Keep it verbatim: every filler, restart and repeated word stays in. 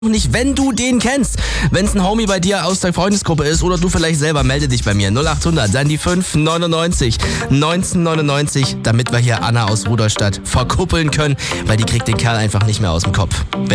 nicht, wenn du den kennst. Wenn es ein Homie bei dir aus der Freundesgruppe ist oder du vielleicht selber, melde dich bei mir. null acht hundert, dann die fünf neunundneunzig neunzehnhundertneunundneunzig, damit wir hier Anna aus Rudolstadt verkuppeln können, weil die kriegt den Kerl einfach nicht mehr aus dem Kopf.